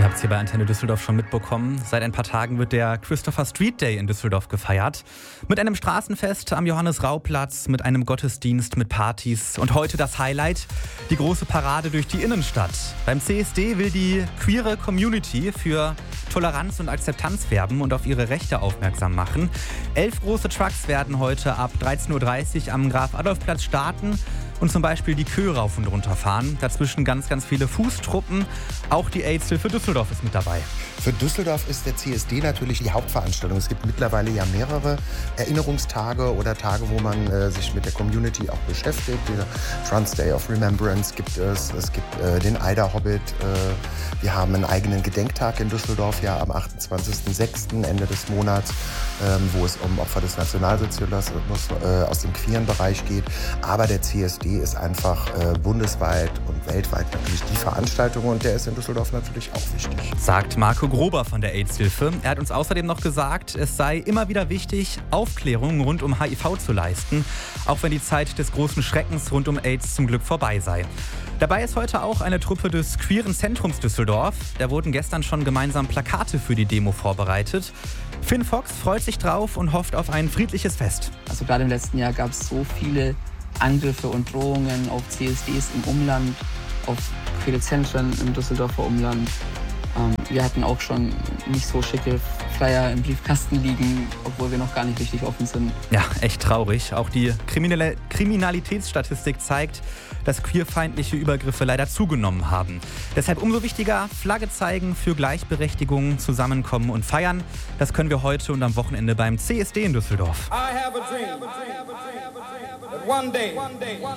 habt es hier bei Antenne Düsseldorf schon mitbekommen. Seit ein paar Tagen wird der Christopher Street Day in Düsseldorf gefeiert. Mit einem Straßenfest am Johannes-Rau-Platz, mit einem Gottesdienst, mit Partys. Und heute das Highlight, die große Parade durch die Innenstadt. Beim CSD will die queere Community für Toleranz und Akzeptanz werben und auf ihre Rechte aufmerksam machen. 11 große Trucks werden heute ab 13.30 Uhr am Graf-Adolf-Platz starten und zum Beispiel die Kö rauf und runter fahren. Dazwischen ganz viele Fußtruppen. Auch die AIDS-Hilfe Düsseldorf ist mit dabei. Für Düsseldorf ist der CSD natürlich die Hauptveranstaltung. Es gibt mittlerweile ja mehrere Erinnerungstage oder Tage, wo man sich mit der Community auch beschäftigt. Der Trans Day of Remembrance gibt es. Es gibt den Eider Hobbit. Wir haben einen eigenen Gedenktag in Düsseldorf, ja am 28.06. Ende des Monats, wo es um Opfer des Nationalsozialismus aus dem queeren Bereich geht. Aber der CSD ist einfach bundesweit und weltweit natürlich die Veranstaltung und der ist in Düsseldorf natürlich auch wichtig. Sagt Marco Grober von der AIDS-Hilfe. Er hat uns außerdem noch gesagt, es sei immer wieder wichtig, Aufklärung rund um HIV zu leisten, auch wenn die Zeit des großen Schreckens rund um AIDS zum Glück vorbei sei. Dabei ist heute auch eine Truppe des Queeren Zentrums Düsseldorf. Da wurden gestern schon gemeinsam Plakate für die Demo vorbereitet. Finn Fox freut sich drauf und hofft auf ein friedliches Fest. Also gerade im letzten Jahr gab es so viele Angriffe und Drohungen auf CSDs im Umland, auf queere Zentren im Düsseldorfer Umland. Wir hatten auch schon nicht so schicke Flyer im Briefkasten liegen, obwohl wir noch gar nicht richtig offen sind. Ja, echt traurig. Auch die Kriminalitätsstatistik zeigt, dass queerfeindliche Übergriffe leider zugenommen haben. Deshalb umso wichtiger, Flagge zeigen, für Gleichberechtigung, zusammenkommen und feiern. Das können wir heute und am Wochenende beim CSD in Düsseldorf. I have a dream that one day